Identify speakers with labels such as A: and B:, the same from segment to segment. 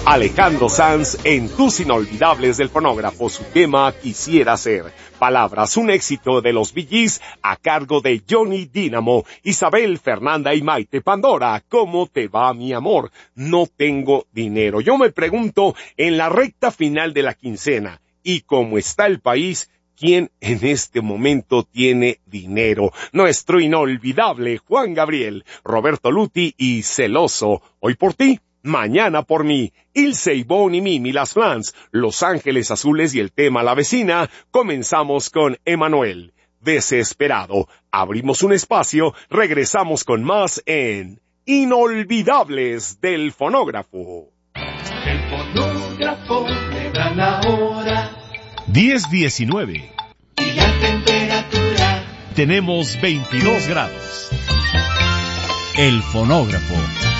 A: Alejandro Sanz en Tus Inolvidables del Fonógrafo, su tema Quisiera Ser. Palabras, un éxito de los Bee Gees a cargo de Johnny Dynamo, Isabel, Fernanda y Maite Pandora. ¿Cómo te va, mi amor? No tengo dinero. Yo me pregunto, en la recta final de la quincena, y cómo está el país, ¿quién en este momento tiene dinero? Nuestro inolvidable Juan Gabriel, Roberto Luti y Celoso. Hoy por ti, mañana por mí. Ilse, Ivonne y Mimi, las Flans, Los Ángeles Azules y el tema La Vecina. Comenzamos con Emanuel, Desesperado. Abrimos un espacio, regresamos con más en Inolvidables del Fonógrafo.
B: El fonógrafo le da la hora.
C: 10:19.
B: Y la temperatura.
C: Tenemos 22 grados. El fonógrafo.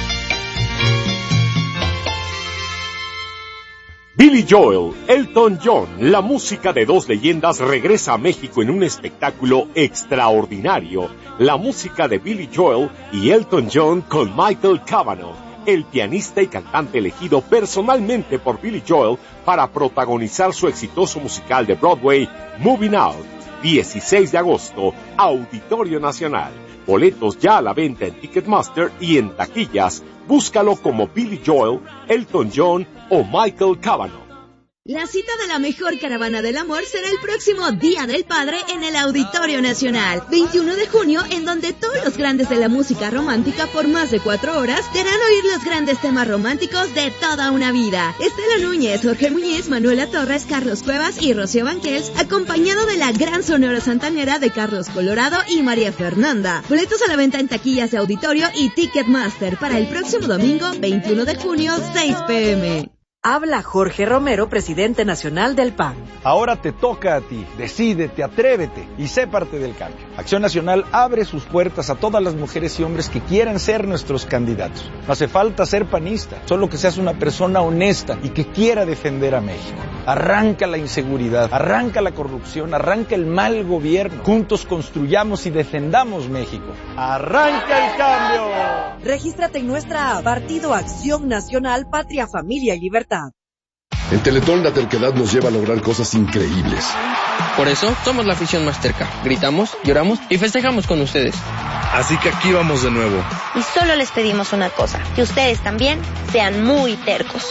A: Billy Joel, Elton John, la música de dos leyendas regresa a México en un espectáculo extraordinario. La música de Billy Joel y Elton John con Michael Cavanaugh, el pianista y cantante elegido personalmente por Billy Joel para protagonizar su exitoso musical de Broadway, Moving Out. 16 de agosto, Auditorio Nacional. Boletos ya a la venta en Ticketmaster y en taquillas. Búscalo como Billy Joel, Elton John o Michael Cavanaugh.
D: La cita de la mejor caravana del amor será el próximo Día del Padre en el Auditorio Nacional, 21 de junio, en donde todos los grandes de la música romántica por más de 4 horas te harán oír los grandes temas románticos de toda una vida. Estela Núñez, Jorge Muñiz, Manuela Torres, Carlos Cuevas y Rocío Banquels, acompañado de la gran sonora santanera de Carlos Colorado y María Fernanda. Boletos a la venta en taquillas de Auditorio y Ticketmaster para el próximo domingo, 21 de junio, 6 p.m.
E: Habla Jorge Romero, presidente nacional del PAN.
F: Ahora te toca a ti. Decídete, atrévete y sé parte del cambio. Acción Nacional abre sus puertas a todas las mujeres y hombres que quieran ser nuestros candidatos. No hace falta ser panista, solo que seas una persona honesta y que quiera defender a México. Arranca la inseguridad, arranca la corrupción, arranca el mal gobierno. Juntos construyamos y defendamos México. ¡Arranca el cambio!
E: Regístrate en nuestra app, Partido Acción Nacional, Patria, Familia y Libertad.
G: En Teletón la terquedad nos lleva a lograr cosas increíbles.
H: Por eso somos la afición más terca. Gritamos, lloramos y festejamos con ustedes.
I: Así que aquí vamos de nuevo.
J: Y solo les pedimos una cosa, que ustedes también sean muy tercos.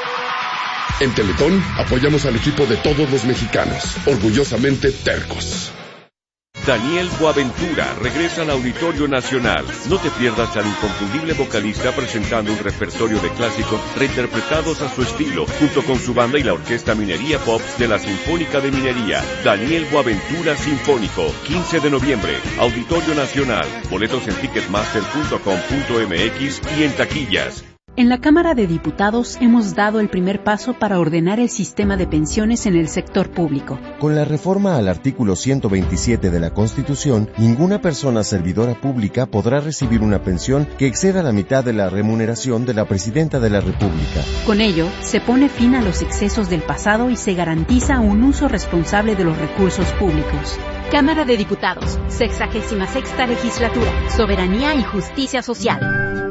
G: En Teletón apoyamos al equipo de todos los mexicanos, orgullosamente tercos.
K: Daniel Boaventura regresa al Auditorio Nacional. No te pierdas al inconfundible vocalista presentando un repertorio de clásicos reinterpretados a su estilo, junto con su banda y la Orquesta Minería Pop de la Sinfónica de Minería. Daniel Boaventura Sinfónico, 15 de noviembre, Auditorio Nacional. Boletos en ticketmaster.com.mx y en taquillas.
L: En la Cámara de Diputados hemos dado el primer paso para ordenar el sistema de pensiones en el sector público.
M: Con la reforma al artículo 127 de la Constitución, ninguna persona servidora pública podrá recibir una pensión que exceda la mitad de la remuneración de la Presidenta de la República.
L: Con ello, se pone fin a los excesos del pasado y se garantiza un uso responsable de los recursos públicos.
N: Cámara de Diputados, 66ª Legislatura, Soberanía y Justicia Social.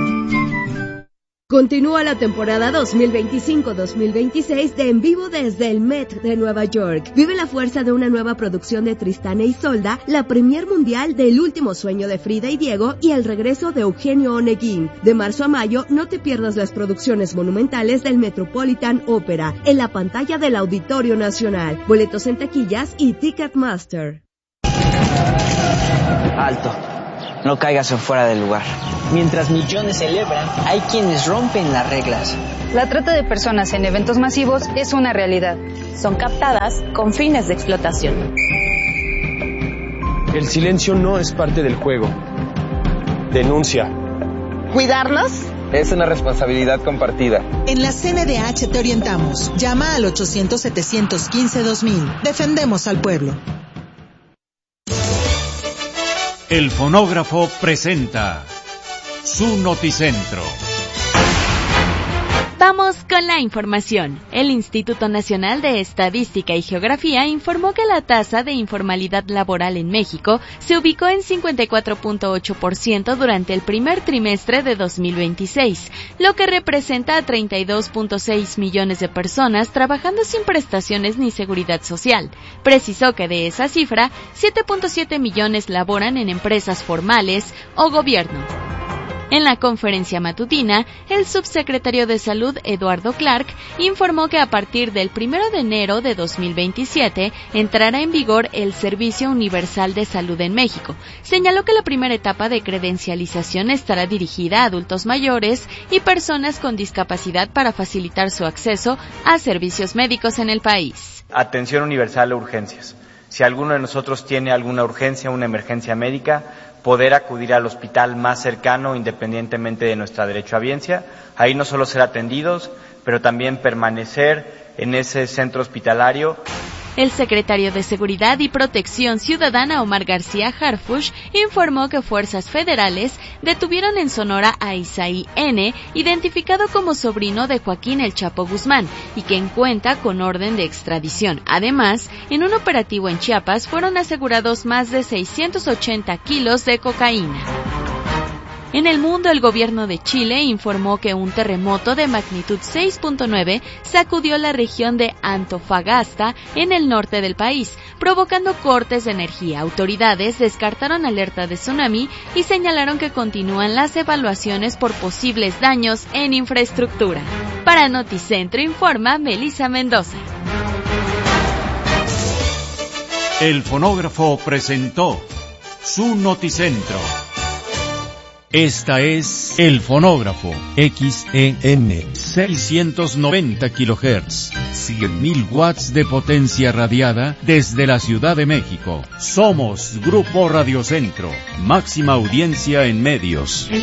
D: Continúa la temporada 2025-2026 de En Vivo desde el Met de Nueva York. Vive la fuerza de una nueva producción de Tristán e Isolda, la premier mundial del Último Sueño de Frida y Diego y el regreso de Eugenio Oneguín. De marzo a mayo, no te pierdas las producciones monumentales del Metropolitan Opera en la pantalla del Auditorio Nacional. Boletos en taquillas y Ticketmaster.
O: Alto. No caigas en fuera del lugar. Mientras millones celebran, hay quienes rompen las reglas.
P: La trata de personas en eventos masivos es una realidad.
Q: Son captadas con fines de explotación.
R: El silencio no es parte del juego. Denuncia.
S: ¿Cuidarnos?
R: Es una responsabilidad compartida.
S: En la CNDH te orientamos. Llama al 800-715-2000. Defendemos al pueblo.
C: El fonógrafo presenta su noticentro.
T: Vamos con la información. El Instituto Nacional de Estadística y Geografía informó que la tasa de informalidad laboral en México se ubicó en 54.8% durante el primer trimestre de 2026, lo que representa a 32.6 millones de personas trabajando sin prestaciones ni seguridad social. Precisó que de esa cifra, 7.7 millones laboran en empresas formales o gobierno. En la conferencia matutina, el subsecretario de Salud, Eduardo Clark, informó que a partir del 1 de enero de 2027 entrará en vigor el Servicio Universal de Salud en México. Señaló que la primera etapa de credencialización estará dirigida a adultos mayores y personas con discapacidad para facilitar su acceso a servicios médicos en el país.
U: Atención universal a urgencias. Si alguno de nosotros tiene alguna urgencia, una emergencia médica, poder acudir al hospital más cercano independientemente de nuestra derechohabiencia. Ahí no solo ser atendidos, pero también permanecer en ese centro hospitalario.
T: El secretario de Seguridad y Protección Ciudadana, Omar García Harfuch, informó que fuerzas federales detuvieron en Sonora a Isaí N., identificado como sobrino de Joaquín El Chapo Guzmán, y quien cuenta con orden de extradición. Además, en un operativo en Chiapas fueron asegurados más de 680 kilos de cocaína. En el mundo, el gobierno de Chile informó que un terremoto de magnitud 6.9 sacudió la región de Antofagasta en el norte del país, provocando cortes de energía. Autoridades descartaron alerta de tsunami y señalaron que continúan las evaluaciones por posibles daños en infraestructura. Para Noticentro informa Melissa Mendoza.
C: El fonógrafo presentó su Noticentro. Esta es El Fonógrafo, XEM, 690 kHz, 100.000 watts de potencia radiada desde la Ciudad de México. Somos Grupo Radio Centro, máxima audiencia en medios.